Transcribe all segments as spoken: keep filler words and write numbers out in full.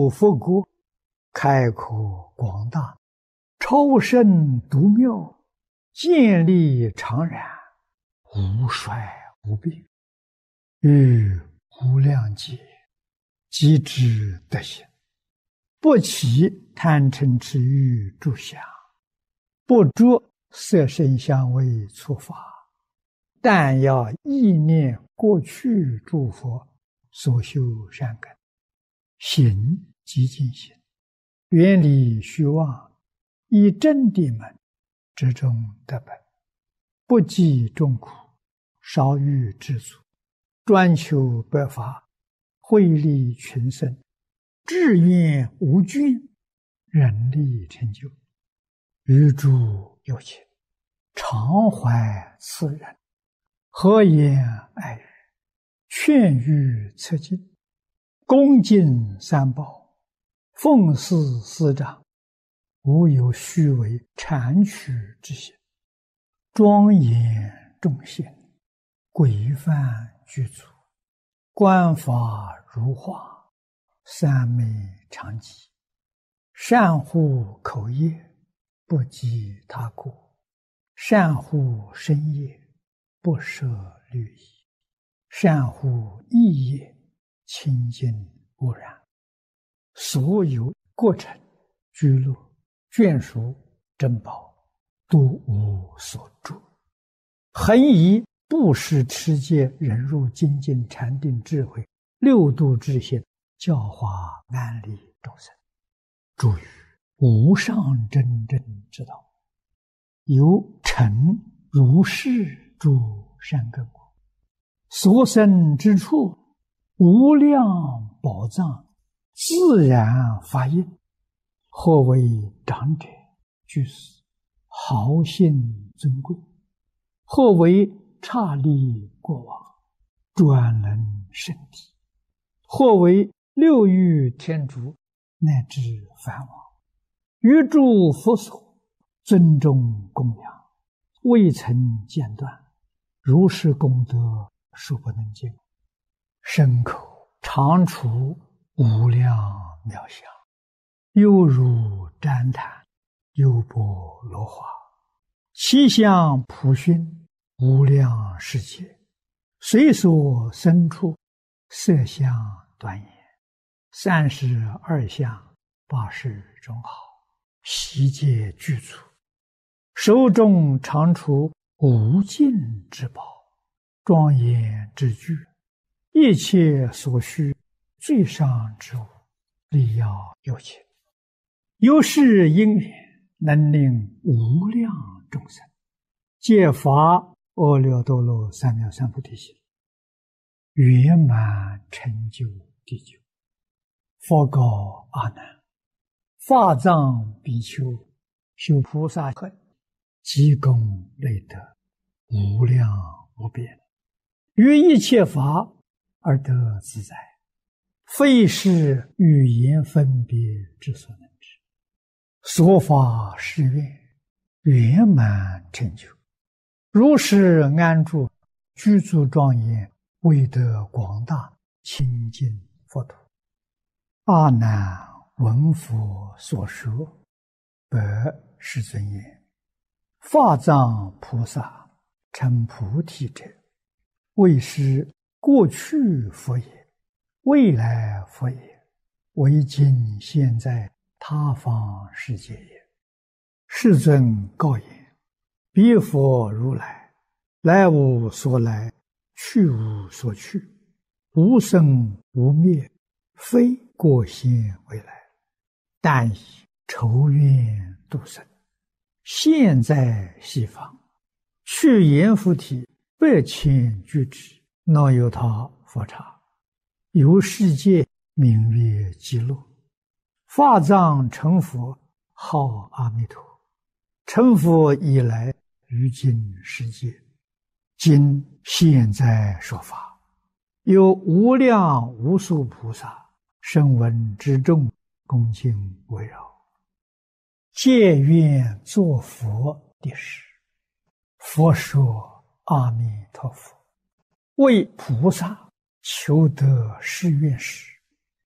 诸佛国，开阔广大，超胜独妙，建立常然，无衰无变，于无量劫，即知德行，不起贪嗔痴欲诸想，不着色声香味触法，但要忆念过去诸佛所修善根，行即净行，远离虚妄，以真谛门，之中得本，不计众苦，少欲知足，专求百法，惠利群生，志愿无倦，人力成就，于诸有情，常怀慈仁，和颜爱语，劝喻策进，恭敬三宝，奉事师长，无有虚伪谄曲之行，庄严众贤，规范具足，观法如画，三昧常寂，善护口业，不及他过，善护身业，不舍律仪，善护意业，清净无染，所有过程居乐眷属珍宝，都无所著，恒以布施持戒忍辱精进禅定智慧六度之心，教化安利众生，助于无上真正之道，由成如是诸善根果，所生之处，无量宝藏自然发应，或为长者居士，豪信尊贵，或为刹利过往，专能圣体，或为六欲天竺，乃至梵王，于诸佛所尊重供养，未曾间断，如是功德数不能尽，身口常处无量妙相，犹如旃檀，优波罗花，其相普熏，无量世界，随所生处，色相端严，三十二相，八十种好，悉皆具足，手中常处无尽之宝，庄严之具，一切所需最上之物，力要有情，由是因缘，能令无量众生皆发阿耨多罗三藐三菩提心，圆满成就地久。佛告阿难：法藏比丘修菩萨行，积功累德，无量无边，于一切法而得自在，非是语言分别之所能知。所法誓愿，圆满成就，如是安住，居住庄严，威德广大，清净佛土。阿难闻佛所说，白世尊言：法藏菩萨成菩提者，为是过去佛也，未来佛也，为今现在他方世界也。世尊告言：彼佛如来，来无所来，去无所去，无生无灭，非过现未来，但以仇怨度生，现在西方，去阎浮提百千俱胝，若有他佛刹，由世界名曰极乐。法藏成佛，号阿弥陀。成佛以来，于今世界，今现在说法，有无量无数菩萨声闻之众，恭敬围绕，皆愿作佛的事。佛说阿弥陀佛，为菩萨求得誓愿时，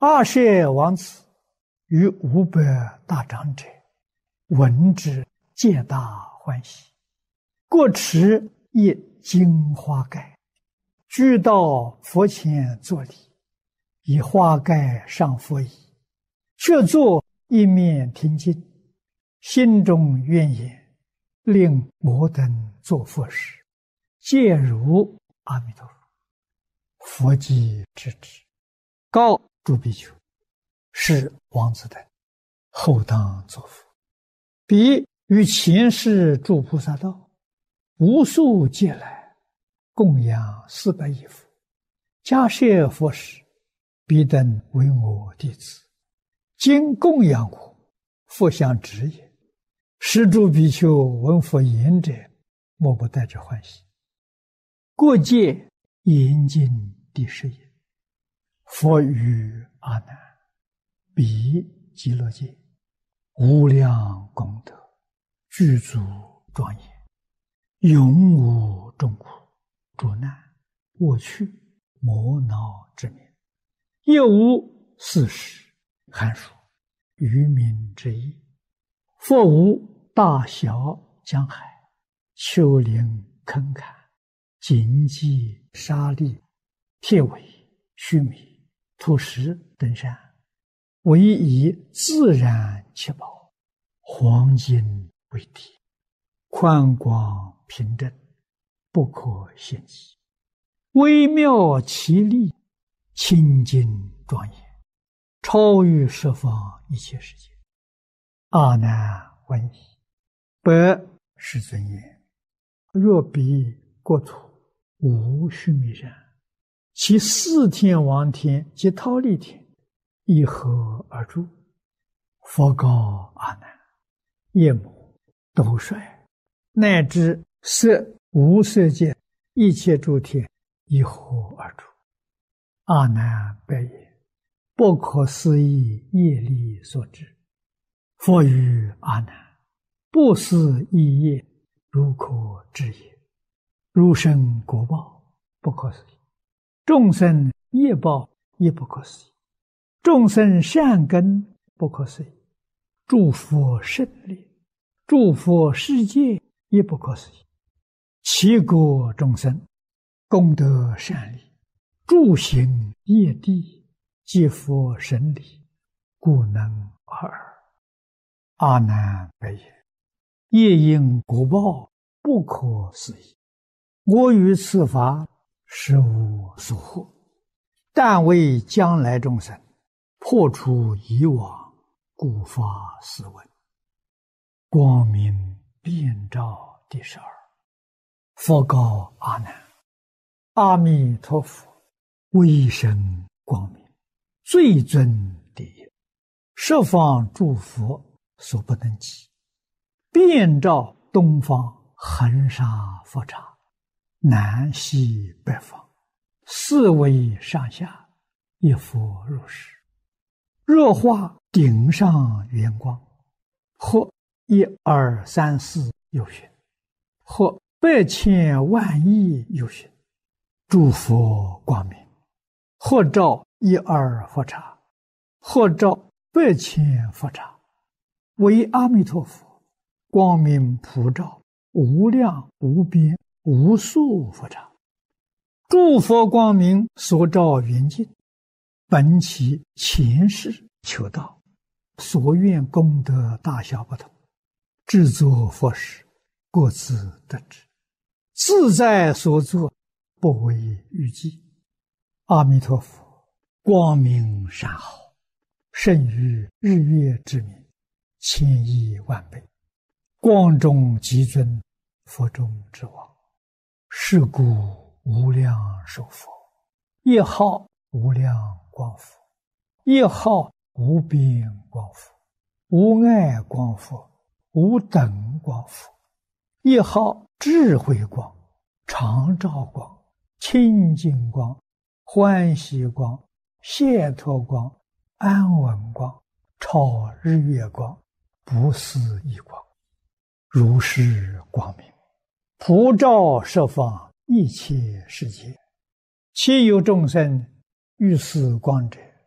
阿舍王子与五百大长者闻之，皆大欢喜，各持一金花盖，俱到佛前作礼，以花盖上佛椅，却坐一面听经，心中愿言：令我等做佛时，皆如阿弥陀佛。佛即知之，告诸比丘：是王子等后当作佛。彼于前世诸菩萨道，无数劫来供养四百亿佛，迦叶佛时，彼等为我弟子，今供养我，佛相知也。是诸比丘闻佛言者，莫不带着欢喜。过界严经第十页，佛语阿难：彼极乐界无量功德，具足庄严，永无众苦、诸难、恶趣、魔恼之名，亦无四时、寒暑、愚民之意。佛无大小江海、丘陵坑坎、荆棘沙砾、铁苇须弥、土石等山，唯以自然七宝，黄金为体，宽广平正，不可限计，微妙奇丽，清净庄严，超越十方一切世界。阿难闻已，白世尊言：若彼国土无须弥山，其四天王天及忉利天一合而住。佛告阿难：夜母、斗率乃至色无色界一切诸天一合而住。阿难白言：不可思议业力所致。佛语阿难：不思议业，如可知也。如生果报，不可思议；众生业报，也不可思议；众生善根，不可思议；诸佛胜利，诸佛世界，也不可思议。其国众生功德善利，诸行业地，皆佛神理，故能尔。阿难白言：业因果报，不可思议。我于此法实无所获，但为将来众生破除以往，故发斯文。光明遍照第十二。佛告阿难：阿弥陀佛威神光明，最尊第一，十方诸佛所不能及，遍照东方恒沙佛刹，南西北方，四维上下，一佛如是。若化顶上圆光，或一二三四有寻，或百千万亿有寻，诸佛光明，或照一二佛刹，或照百千佛刹，为阿弥陀佛光明普照无量无边无数佛刹。诸佛光明所照圆净，本其前世求道，所愿功德大小不同，制作佛时各自得知，自在所作，不为预计。阿弥陀佛光明善好，胜于日月之明，千亿万倍，光中极尊，佛中之王。是故无量寿佛，一号无量光佛，一号无边光佛，无碍光佛，无等光佛，一号智慧光、常照光、清净光、欢喜光、解脱光、安稳光、超日月光、不思议光。如是光明普照十方一切世界，其有众生遇此光者，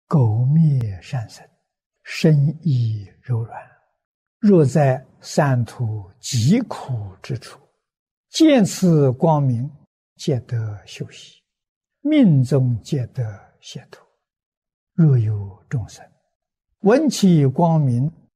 苟灭善生，身亦柔软。若在三途极苦之处，见此光明，皆得休息，命中皆得解脱。若有众生闻其光明